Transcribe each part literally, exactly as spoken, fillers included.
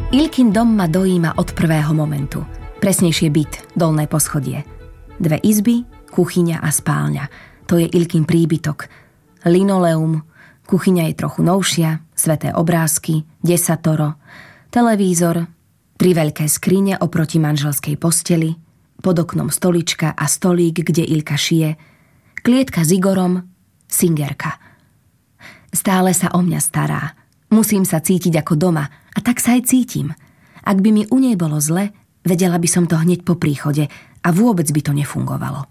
Ilkin dom ma dojíma od prvého momentu. Presnejšie byt, dolné poschodie. Dve izby, kuchyňa a spálňa. To je Ilkin príbytok. Linoleum, kuchyňa je trochu novšia, sveté obrázky, desatoro, televízor, tri veľké skrine oproti manželskej posteli, pod oknom stolička a stolík, kde Ilka šije, klietka s Igorom, singerka. Stále sa o mňa stará. Musím sa cítiť ako doma a tak sa aj cítim. Ak by mi u nej bolo zle, vedela by som to hneď po príchode a vôbec by to nefungovalo.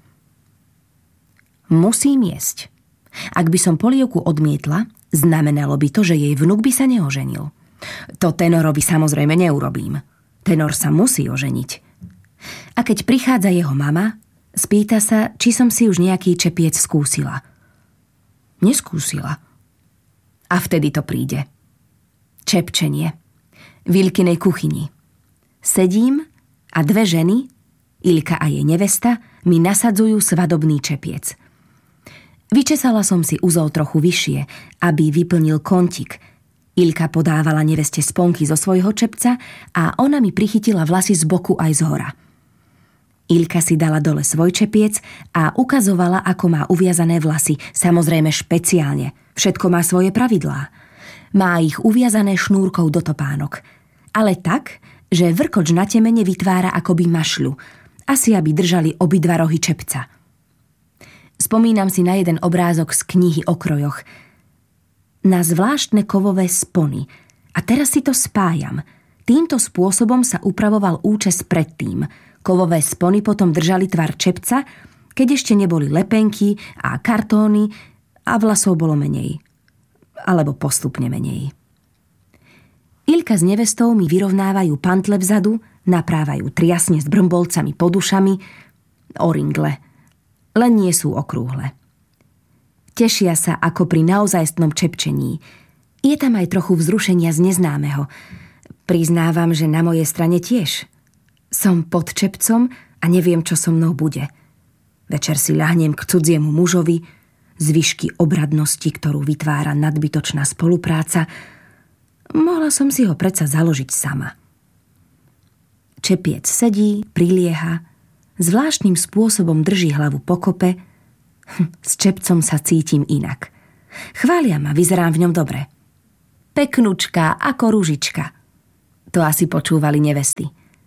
Musím jesť. Ak by som polievku odmietla, znamenalo by to, že jej vnuk by sa neoženil. To tenorovi samozrejme neurobím. Tenor sa musí oženiť. A keď prichádza jeho mama, spýta sa, či som si už nejaký čepiec skúsila. Neskúsila. A vtedy to príde. Čepčenie. V Ilkinej kuchyni. Sedím a dve ženy, Ilka a jej nevesta, mi nasadzujú svadobný čepiec. Vyčesala som si uzol trochu vyššie, aby vyplnil kontík. Ilka podávala neveste sponky zo svojho čepca a ona mi prichytila vlasy z boku aj z hora. Ilka si dala dole svoj čepiec a ukazovala, ako má uviazané vlasy, samozrejme špeciálne. Všetko má svoje pravidlá. Má ich uviazané šnúrkou do topánok. Ale tak, že vrkoč na temene vytvára akoby mašľu, asi aby držali obidva rohy čepca. Spomínam si na jeden obrázok z knihy o krojoch. Na zvláštne kovové spony. A teraz si to spájam. Týmto spôsobom sa upravoval účes predtým. Kovové spony potom držali tvar čepca, keď ešte neboli lepenky a kartóny a vlasov bolo menej. Alebo postupne menej. Ilka s nevestou mi vyrovnávajú pantle vzadu, naprávajú triasne s brmbolcami pod ušami, oringle. Len nie sú okrúhle. Tešia sa ako pri naozajstnom čepčení. Je tam aj trochu vzrušenia z neznámeho. Priznávam, že na mojej strane tiež. Som pod čepcom a neviem, čo so mnou bude. Večer si ľahnem k cudziemu mužovi, zvyšky obradnosti, ktorú vytvára nadbytočná spolupráca. Mohla som si ho predsa založiť sama. Čepiec sedí, prilieha, zvláštnym spôsobom drží hlavu pokope. S čepcom sa cítim inak. Chvália ma, vyzerám v ňom dobre. Peknučka ako ružička. To asi počúvali nevesty.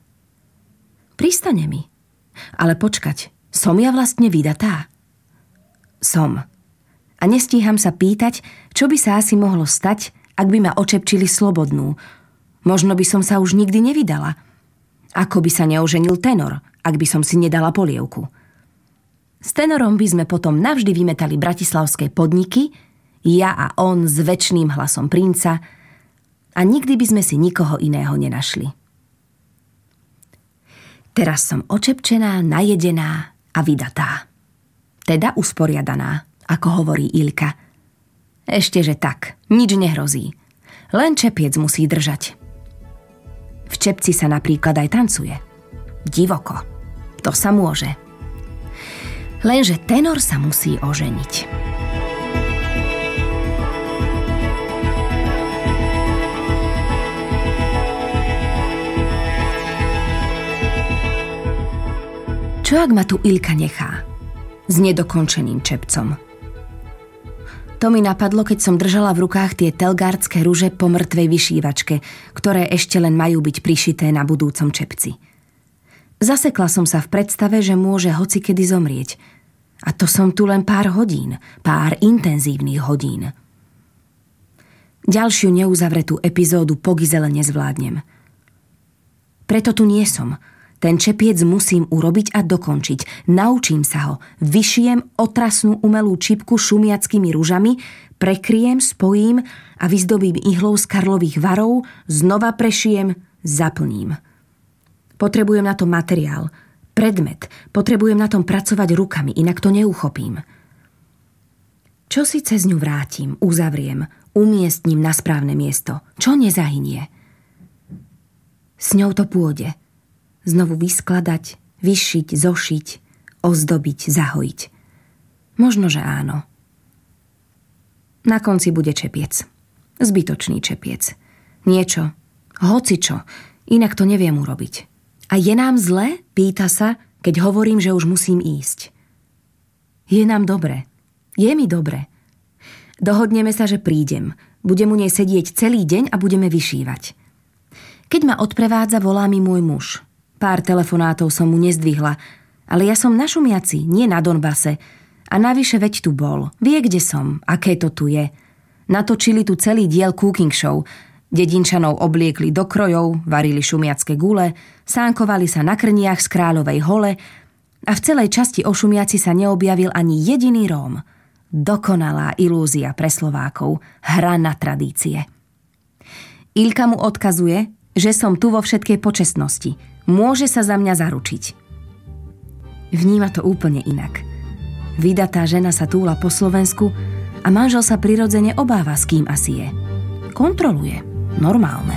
Pristane mi. Ale počkať, som ja vlastne vydatá? Som. A nestíham sa pýtať, čo by sa asi mohlo stať, ak by ma očepčili slobodnú. Možno by som sa už nikdy nevydala. Ako by sa neoženil tenor, ak by som si nedala polievku. S tenorom by sme potom navždy vymetali bratislavské podniky, ja a on s večným hlasom princa, a nikdy by sme si nikoho iného nenašli. Teraz som očepčená, najedená a vydatá. Teda usporiadaná, ako hovorí Ilka. Ešteže tak, nič nehrozí. Len čepiec musí držať. V čepci sa napríklad aj tancuje. Divoko. To sa môže. Lenže tenor sa musí oženiť. Čo ak ma tu Ilka nechá? S nedokončeným čepcom. To mi napadlo, keď som držala v rukách tie telgardské ruže po mŕtvej vyšívačke, ktoré ešte len majú byť prišité na budúcom čepci. Zasekla som sa v predstave, že môže hocikedy zomrieť. A to som tu len pár hodín, pár intenzívnych hodín. Ďalšiu neuzavretú epizódu po Gizele nezvládnem. Preto tu nie som. Ten čepiec musím urobiť a dokončiť. Naučím sa ho. Vyšijem otrasnú umelú čipku šumiackými ružami, prekryjem, spojím a vyzdobím ihlou z karlových varov, znova prešijem, zaplním. Potrebujem na to materiál, predmet, potrebujem na tom pracovať rukami, inak to neuchopím. Čo si cez ňu vrátim, uzavriem, umiestním na správne miesto, čo nezahynie. S ňou to pôjde. Znovu vyskladať, vyšiť, zošiť, ozdobiť, zahojiť. Možno, že áno. Na konci bude čepiec. Zbytočný čepiec. Niečo, Hocičo, inak to neviem urobiť. A je nám zle? Pýta sa, keď hovorím, že už musím ísť. Je nám dobre. Je mi dobre. Dohodneme sa, že prídem. Budem u nej sedieť celý deň a budeme vyšívať. Keď ma odprevádza, volá mi môj muž. Pár telefonátov som mu nezdvihla, ale ja som na Šumiaci, nie na Donbase. A navyše veď tu bol. Vie, kde som, aké to tu je. Natočili tu celý diel cooking show. Dedinčanov obliekli do krojov, varili šumiacké gule, sánkovali sa na krniach z Kráľovej hole a v celej časti o Šumiaci sa neobjavil ani jediný Róm. Dokonalá ilúzia pre Slovákov, hra na tradície. Ilka mu odkazuje, že som tu vo všetkej počestnosti. Môže sa za mňa zaručiť. Vníma to úplne inak. Vydatá žena sa túla po Slovensku a manžel sa prirodzene obáva, s kým asi je. Kontroluje. Normálne.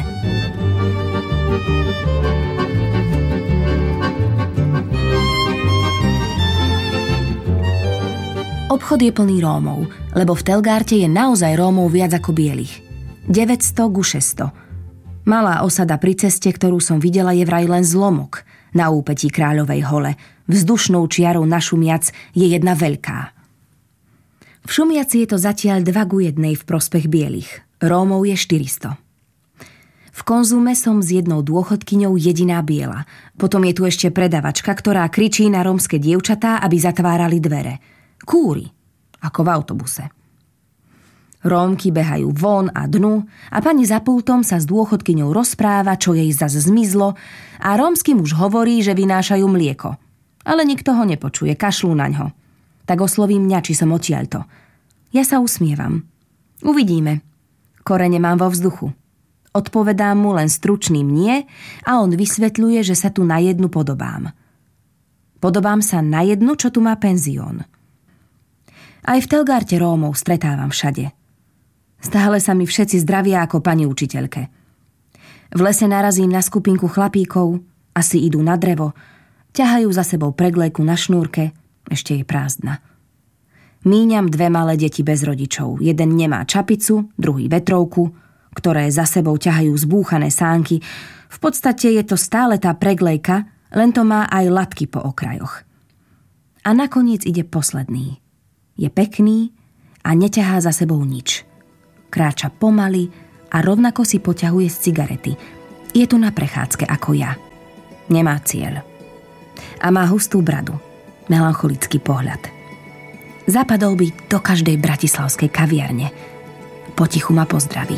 Obchod je plný Rómov, lebo v Telgárte je naozaj Rómov viac ako bielých. deväťsto ku šesťsto. Malá osada pri ceste, ktorú som videla, je vraj len zlomok na úpetí Kráľovej hole. Vzdušnou čiarou na Šumiac je jedna veľká. V Šumiaci je to zatiaľ dva ku jednej v prospech bielých. Rómov je štyristo. V Konzume som s jednou dôchodkyňou jediná biela. Potom je tu ešte predavačka, ktorá kričí na rómske dievčatá, aby zatvárali dvere. Kúri, ako v autobuse. Rómky behajú von a dnu a pani za pultom sa s dôchodkyňou rozpráva, čo jej zas zmizlo a rómsky muž hovorí, že vynášajú mlieko. Ale nikto ho nepočuje, kašľú naňho. Tak osloví mňa, či som odtiaľto. Ja sa usmievam. Uvidíme. Korene mám vo vzduchu. Odpovedám mu len stručným nie a on vysvetľuje, že sa tu na jednu podobám. Podobám sa na jednu, čo tu má penzión. Aj v Telgárte Rómov stretávam všade. Stále sa mi všetci zdravia ako pani učiteľke. V lese narazím na skupinku chlapíkov, asi idú na drevo, ťahajú za sebou preglejku na šnúrke, ešte je prázdna. Míňam dve malé deti bez rodičov. Jeden nemá čapicu, druhý vetrovku, ktoré za sebou ťahajú zbúchané sánky. V podstate je to stále tá preglejka, len to má aj latky po okrajoch. A nakoniec ide posledný. Je pekný a neťahá za sebou nič. Kráča pomaly a rovnako si poťahuje z cigarety. Je tu na prechádzke ako ja. Nemá cieľ. A má hustú bradu. Melancholický pohľad. Zapadol by do každej bratislavskej kaviarne. Potichu ma pozdraví.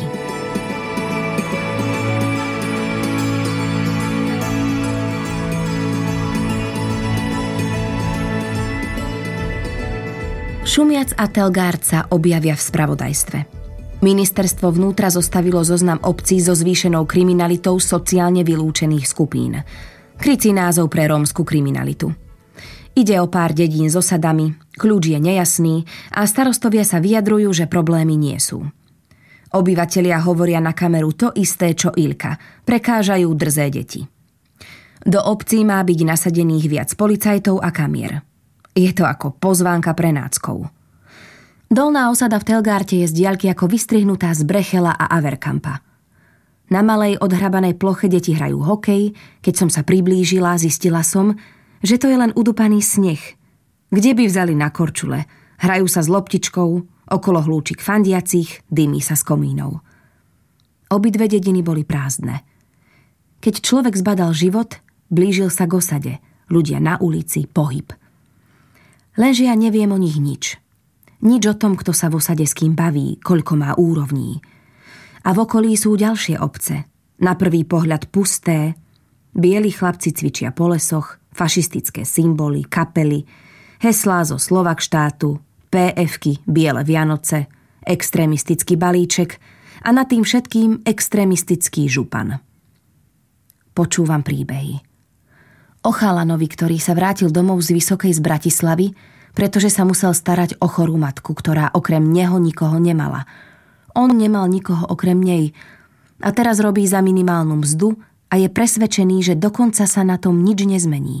Šumiac a Telgárd sa objavia v spravodajstve. Ministerstvo vnútra zostavilo zoznam obcí so zvýšenou kriminalitou sociálne vylúčených skupín. Krycí názov pre rómsku kriminalitu. Ide o pár dedín s osadami, kľúč je nejasný a starostovia sa vyjadrujú, že problémy nie sú. Obyvatelia hovoria na kameru to isté, čo Ilka. Prekážajú drzé deti. Do obcí má byť nasadených viac policajtov a kamier. Je to ako pozvánka pre náckov. Dolná osada v Telgárte je z diaľky ako vystrihnutá z Brechela a Averkampa. Na malej odhrabanej ploche deti hrajú hokej, keď som sa priblížila, zistila som, že to je len udupaný sneh. Kde by vzali na korčule? Hrajú sa s loptičkou, okolo hlúčik fandiacich, dymí sa z komínov. Obidve dediny boli prázdne. Keď človek zbadal život, blížil sa k osade. Ľudia na ulici, pohyb. Lenže ja neviem o nich nič. Nič o tom, kto sa v osade s kým baví, koľko má úrovní. A v okolí sú ďalšie obce. Na prvý pohľad pusté. Bieli chlapci cvičia po lesoch, fašistické symboly, kapely, heslá zo Slovak štátu, pé efky, biele Vianoce, extrémistický balíček a nad tým všetkým extrémistický župan. Počúvam príbehy. O chalanovi, ktorý sa vrátil domov z Vysokej z Bratislavy, pretože sa musel starať o chorú matku, ktorá okrem neho nikoho nemala. On nemal nikoho okrem nej a teraz robí za minimálnu mzdu a je presvedčený, že dokonca sa na tom nič nezmení.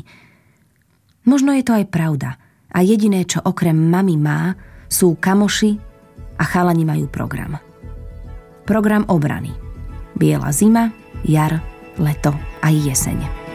Možno je to aj pravda a jediné, čo okrem mami má, sú kamoši a chalani majú program. Program obrany. Biela zima, jar, leto aj jeseň.